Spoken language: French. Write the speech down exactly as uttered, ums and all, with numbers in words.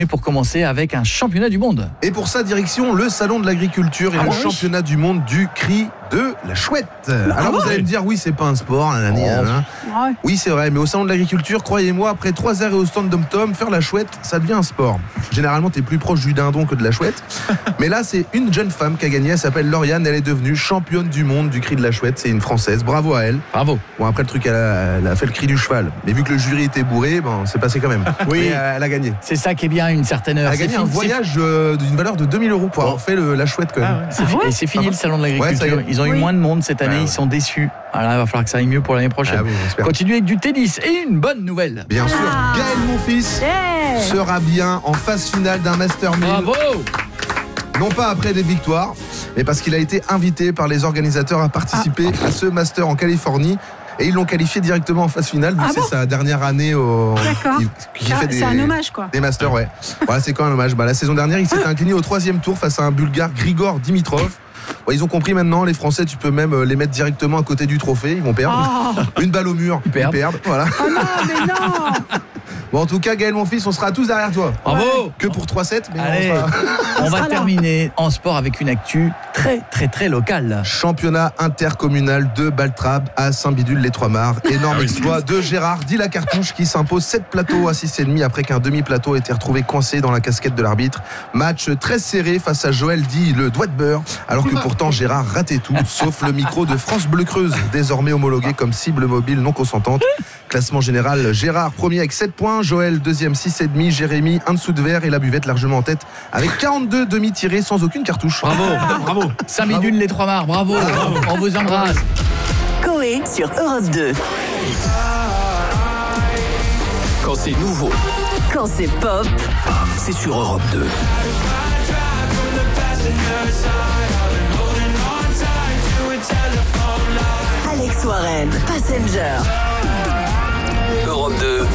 Et pour commencer avec un championnat du monde. Et pour sa direction, le salon de l'agriculture et ah le oui. championnat du monde du cri de la chouette. Alors ah vous allez me dire, oui, c'est pas un sport. Hein, oh. hein. Ouais. Oui, c'est vrai, mais au salon de l'agriculture, croyez-moi, après trois arrêts au stand d'Om-Tom, faire la chouette, ça devient un sport. Généralement, t'es plus proche du dindon que de la chouette. Mais là, c'est une jeune femme qui a gagné. Elle s'appelle Lauriane. Elle est devenue championne du monde du cri de la chouette. C'est une Française. Bravo à elle. Bravo. Bon, après le truc, elle a, elle a fait le cri du cheval. Mais vu que le jury était bourré, bon, c'est passé quand même. Oui. Mais, euh, elle a gagné. C'est ça qui est bien, une certaine heure. Elle a gagné un voyage euh, d'une valeur de deux mille euros pour avoir fait le, la chouette quand même. Ah ouais. C'est, ah ouais. Et c'est fini ah le salon de l'agriculture. Ouais, ils ont eu oui. moins de monde cette année. Ah ouais. Ils sont déçus. Voilà, il va falloir que ça aille mieux pour l'année prochaine. Ah oui, continue avec du tennis et une bonne nouvelle. Bien sûr, ah. Gaël Monfils yeah. sera bien en phase finale d'un Master mille. Bravo. Non pas après des victoires, mais parce qu'il a été invité par les organisateurs à participer ah. à ce Master en Californie. Et ils l'ont qualifié directement en phase finale, vu ah que bon c'est sa dernière année au. D'accord. Il, qui ah, fait des, c'est un hommage, quoi. Des masters, ouais. Voilà, c'est quand même un hommage. Bah, la saison dernière, il s'est incliné au troisième tour face à un Bulgare, Grigor Dimitrov. Ouais, ils ont compris maintenant, les Français, tu peux même les mettre directement à côté du trophée, ils vont perdre. Oh. Une balle au mur, ils perdent. Ils perdent voilà. Oh non, mais non. Bon, en tout cas, Gaël, mon fils, on sera tous derrière toi. Bravo. Ouais. Que pour trois sept, mais allez, on, on va terminer en sport avec une actu très, très, très locale. Championnat intercommunal de Baltrab à Saint-Bidule-les-Trois-Mars. Énorme exploit de Gérard dit la cartouche qui s'impose sept plateaux à six virgule cinq après qu'un demi-plateau ait été retrouvé coincé dans la casquette de l'arbitre. Match très serré face à Joël dit le doigt de beurre, alors que pourtant Gérard ratait tout, sauf le micro de France Bleu Creuse, désormais homologué comme cible mobile non consentante. Classement général, Gérard premier avec sept points, Joël deuxième six virgule cinq, Jérémy un dessous de verre et la buvette largement en tête avec quarante-deux demi tirés sans aucune cartouche. Bravo, bravo. Saint-Bidule les Trois-Mars, bravo. bravo. On vous embrasse. Coé sur Europe deux. Quand c'est nouveau, quand c'est pop, c'est sur Europe deux. Alex Warren, Passenger. Europe deux.